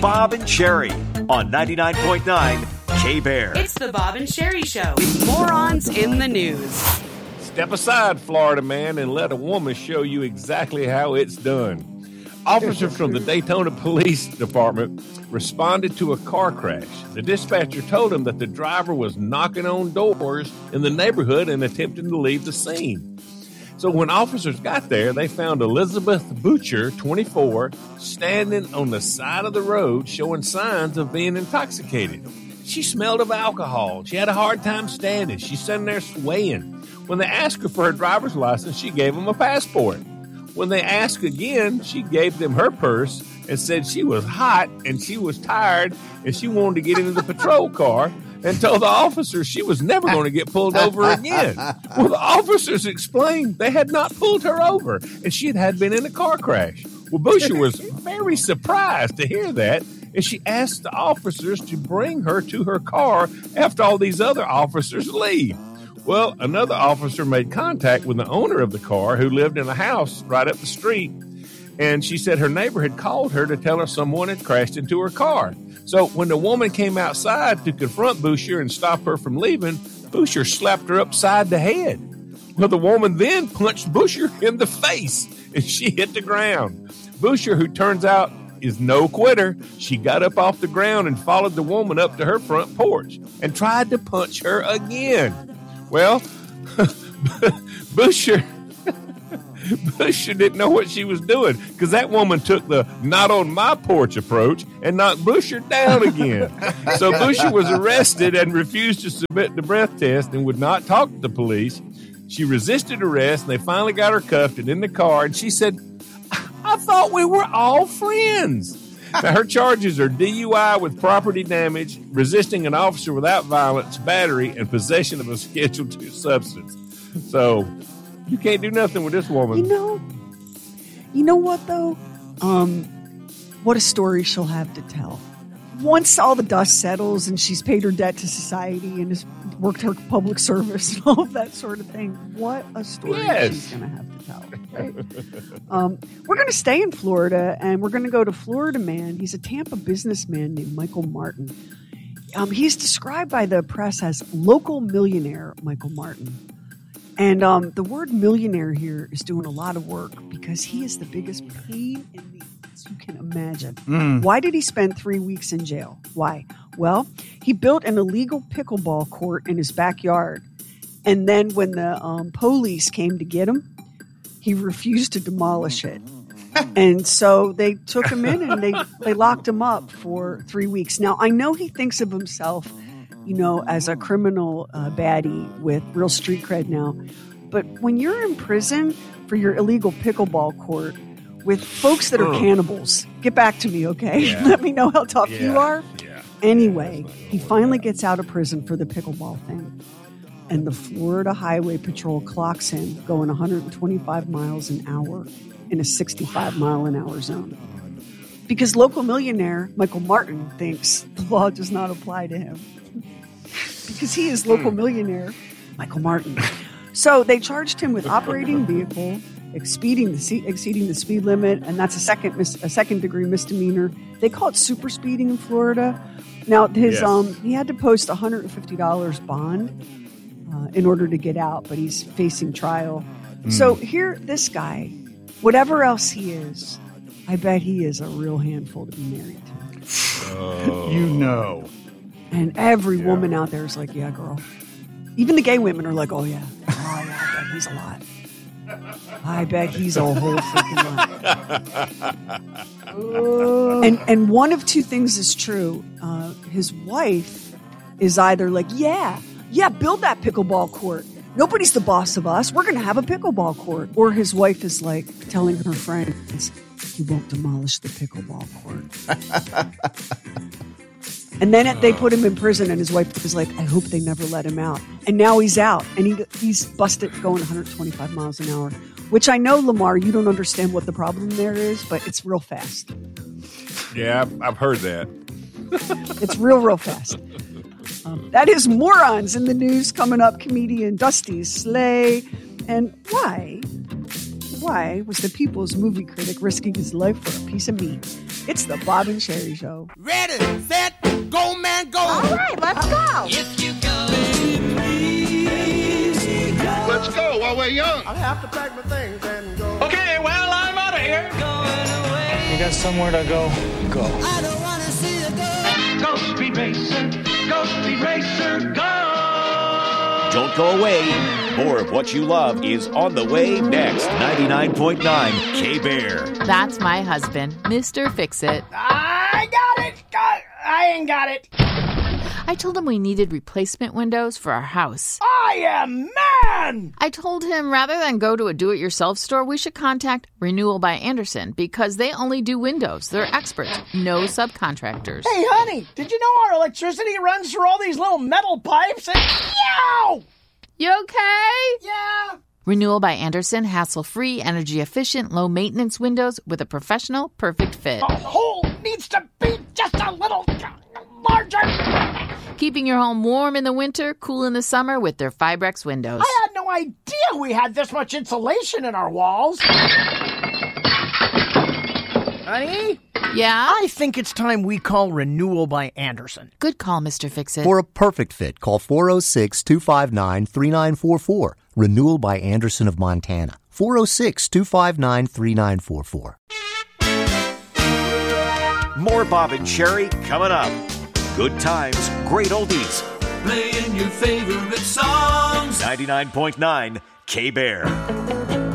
Bob and Sherry on 99.9 K-Bear. It's the Bob and Sherry Show with morons in the news. Step aside, Florida man, and let a woman show you exactly how it's done. Officers from the Daytona Police Department responded to a car crash. The dispatcher told them that the driver was knocking on doors in the neighborhood and attempting to leave the scene. So when officers got there, they found Elizabeth Butcher, 24, standing on the side of the road showing signs of being intoxicated. She smelled of alcohol. She had a hard time standing. She's sitting there swaying. When they asked her for her driver's license, she gave them a passport. When they asked again, she gave them her purse and said she was hot and she was tired and she wanted to get into the patrol car and told the officers she was never going to get pulled over again. Well, the officers explained they had not pulled her over and she had been in a car crash. Well, Boucher was very surprised to hear that, and she asked the officers to bring her to her car after all these other officers leave. Well, another officer made contact with the owner of the car who lived in a house right up the street, and she said her neighbor had called her to tell her someone had crashed into her car. So when the woman came outside to confront Boucher and stop her from leaving, Boucher slapped her upside the head. Well, the woman then punched Boucher in the face, and she hit the ground. Boucher, who turns out is no quitter, she got up off the ground and followed the woman up to her front porch and tried to punch her again. Well, Boucher didn't know what she was doing because that woman took the not on my porch approach and knocked Boucher down again. So Boucher was arrested and refused to submit the breath test and would not talk to the police. She resisted arrest and they finally got her cuffed and in the car, and she said, "I thought we were all friends." Now, her charges are DUI with property damage, resisting an officer without violence, battery, and possession of a Schedule II substance. So, you can't do nothing with this woman. You know what, though? What a story she'll have to tell. Once all the dust settles and she's paid her debt to society and has worked her public service and all of that sort of thing, what a story she's going to have to tell. Right? We're going to stay in Florida, and we're going to go to Florida man. He's a Tampa businessman named Michael Martin. He's described by the press as local millionaire Michael Martin. And the word millionaire here is doing a lot of work because he is the biggest pain in the ass you can imagine. Why did he spend 3 weeks in jail? Why? Well, he built an illegal pickleball court in his backyard. And then when the police came to get him, he refused to demolish it. And so they took him in and they locked him up for 3 weeks. Now, I know he thinks of himself, as a criminal baddie with real street cred now. But when you're in prison for your illegal pickleball court with folks that are cannibals, get back to me, okay? Yeah. Let me know how tough you are. Yeah. Anyway, he finally gets out of prison for the pickleball thing. And the Florida Highway Patrol clocks him going 125 miles an hour in a 65-mile-an-hour zone. Because local millionaire Michael Martin thinks the law does not apply to him. Because he is local millionaire Michael Martin. So they charged him with operating vehicle, exceeding the speed limit, and that's a second-degree misdemeanor. They call it super speeding in Florida. Now, he had to post $150 bond in order to get out, but he's facing trial. So here, this guy, whatever else he is, I bet he is a real handful to be married to. And every woman out there is like, yeah, girl. Even the gay women are like, oh, yeah. I bet he's a lot. I bet he's a whole freaking lot. And one of two things is true. His wife is either like, yeah, build that pickleball court. Nobody's the boss of us. We're going to have a pickleball court. Or his wife is like telling her friends, you won't demolish the pickleball court. And then they put him in prison, and his wife was like, I hope they never let him out. And now he's out, and he's busted going 125 miles an hour, which I know, Lamar, you don't understand what the problem there is, but it's real fast. Yeah, I've heard that. It's real fast. That is morons in the news. Coming up, comedian Dusty Slay. And why was the People's movie critic risking his life for a piece of meat? It's the Bob and Sherry Show. Ready, set, go, man, go. All right, let's go. If you go, please go. Let's go while we're young. I'll have to pack my things and go. Okay, well, I'm out of here. Going away. You got somewhere to go? Go. I don't want to see you go. Go, Speed Racer, go. Don't go away. More of what you love is on the way next. 99.9 K-Bear. That's my husband, Mr. Fix-It. I got it. I ain't got it. I told him we needed replacement windows for our house. I am man. I told him rather than go to a do-it-yourself store, we should contact Renewal by Andersen because they only do windows. They're experts, no subcontractors. Hey, honey, did you know our electricity runs through all these little metal pipes? And yow! You okay? Yeah. Renewal by Andersen, hassle-free, energy-efficient, low-maintenance windows with a professional, perfect fit. The hole needs to be just a little larger. Keeping your home warm in the winter, cool in the summer with their Fibrex windows. I had no idea we had this much insulation in our walls. Honey? Yeah? I think it's time we call Renewal by Andersen. Good call, Mr. Fix-It. For a perfect fit, call 406-259-3944. Renewal by Andersen of Montana. 406-259-3944. More Bob and Sherry coming up. Good times, great oldies. Playing your favorite songs. 99.9 K-Bear.